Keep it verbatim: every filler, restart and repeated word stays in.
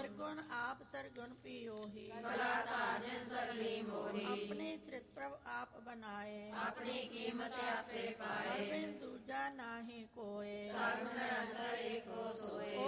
ਸਰਗੁਣ ਆਪ ਸਰਗੁਣ ਪੀਓਹੀ, ਕਲਾ ਤਾਜਨ ਸਗਲੀ ਮੋਹੀ। ਆਪਣੇ ਚਰਿਤ ਪ੍ਰਭ ਆਪ ਬਨਾਏ, ਆਪਣੀ ਕੀਮਤ ਆਪੇ ਪਾਏ। ਬਿਨ ਦੂਜਾ ਨਾਹੀ ਕੋਏ, ਸਰਬ ਨਿਰੰਤਰ ਏਕੋ ਸੋਏ।